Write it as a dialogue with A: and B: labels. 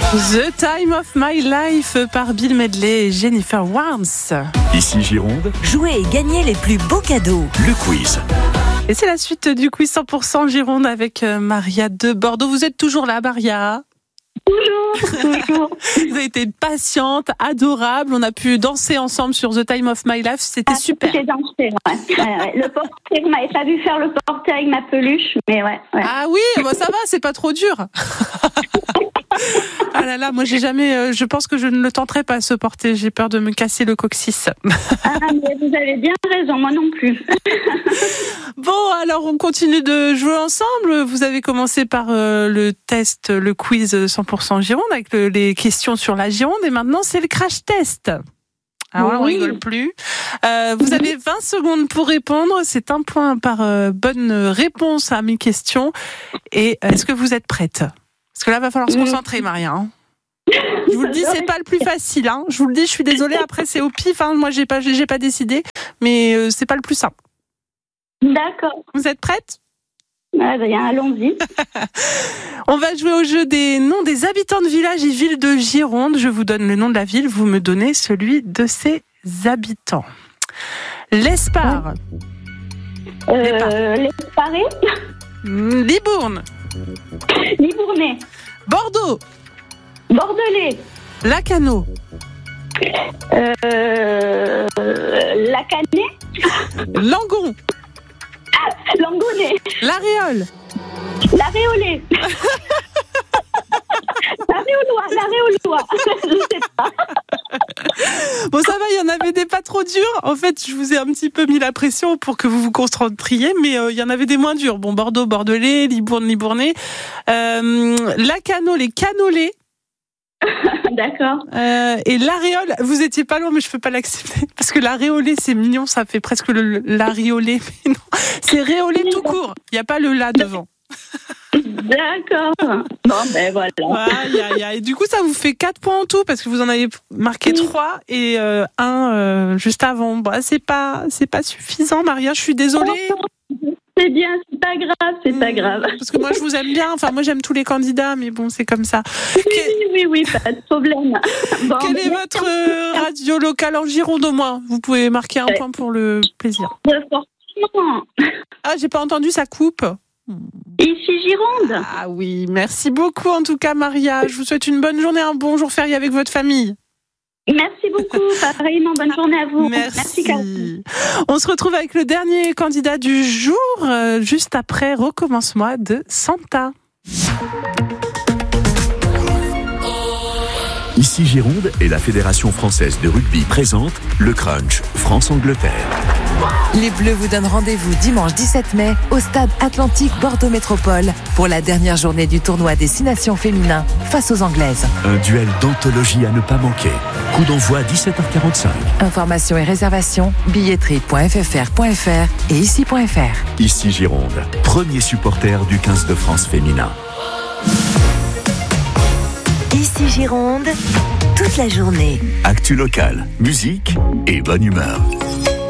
A: The Time of My Life par Bill Medley et Jennifer Warnes.
B: Ici Gironde.
C: Jouez et gagnez les plus beaux cadeaux.
B: Le quiz.
A: Et c'est la suite du quiz 100% Gironde avec Maria de Bordeaux. Vous êtes toujours là, Maria?
D: Toujours.
A: Vous avez été patiente, adorable. On a pu danser ensemble sur The Time of My Life. C'était super.
D: J'ai dansé, ouais. Le portrait, vous m'avez pas vu faire le portrait avec ma peluche, mais ouais.
A: Ah oui, bah ça va, c'est pas trop dur. Ah là là, moi j'ai jamais. Je pense que je ne le tenterai pas ce portrait. J'ai peur de me casser le coccyx.
D: Ah, mais vous avez bien raison, moi non plus.
A: Bon, alors on continue de jouer ensemble. Vous avez commencé par le test, le quiz 100% Gironde avec les questions sur la Gironde et maintenant c'est le crash test. Alors là, on rigole plus. Vous avez 20 secondes pour répondre. C'est un point par bonne réponse à mes questions. Et est-ce que vous êtes prête? Parce que là, va falloir se concentrer, Maria. Hein. Je vous le dis, c'est pas le plus facile. Hein. Je vous le dis, je suis désolée. Après, c'est au pif. Hein. Moi, j'ai pas décidé, mais c'est pas le plus simple.
D: D'accord.
A: Vous êtes prête?
D: Allons-y.
A: On va jouer au jeu des noms des habitants de villages et villes de Gironde. Je vous donne le nom de la ville, vous me donnez celui de ses habitants. L'Espare.
D: L'Esparé.
A: Libourne.
D: Libournais.
A: Bordeaux.
D: Bordelais.
A: Lacanau.
D: Lacanais.
A: Langon.
D: Langonais.
A: L'Aréole.
D: L'Aréolais. L'Aréolois. Je sais pas.
A: Bon, ça va, il y en avait des pas trop durs. En fait, je vous ai un petit peu mis la pression pour que vous vous concentriez, mais il y en avait des moins durs. Bon, Bordeaux, Bordelais, Libourne, Libournais. Lacanau, les Canolais.
D: D'accord.
A: Et l'aréole, vous étiez pas loin, mais je peux pas l'accepter. Parce que l'aréolé, c'est mignon, ça fait presque l'aréolé. Mais non, c'est réolé tout court. Il n'y a pas le la devant.
D: D'accord. Bon, ben voilà.
A: Et du coup, ça vous fait 4 points en tout, parce que vous en avez marqué 3 et 1 juste avant. Bon, c'est pas suffisant, Maria, je suis désolée.
D: C'est bien, c'est pas grave.
A: Parce que moi, je vous aime bien. Enfin, moi, j'aime tous les candidats, mais bon, c'est comme ça.
D: Oui, pas de problème. Bon,
A: quelle est votre radio locale en Gironde au moins? Vous pouvez marquer un point pour le plaisir.
D: Forcément.
A: Ah, j'ai pas entendu, ça coupe.
D: Ici Gironde.
A: Ah oui, merci beaucoup en tout cas, Maria. Je vous souhaite une bonne journée, un bon jour férié avec votre famille.
D: Merci beaucoup, pareillement, bonne journée à vous.
A: Merci Karine. On se retrouve avec le dernier candidat du jour, juste après Recommence-moi de Santa.
B: Ici Gironde et la Fédération française de rugby présente le Crunch France-Angleterre.
C: Les Bleus vous donnent rendez-vous dimanche 17 mai au stade Atlantique Bordeaux Métropole pour la dernière journée du tournoi des 6 nations féminins face aux Anglaises.
B: Un duel d'anthologie à ne pas manquer. Coup d'envoi à 17h45.
C: Informations et réservations, billetterie.ffr.fr et ici.fr.
B: Ici Gironde, premier supporter du 15 de France féminin.
C: Ici Gironde, toute la journée.
B: Actu locale, musique et bonne humeur.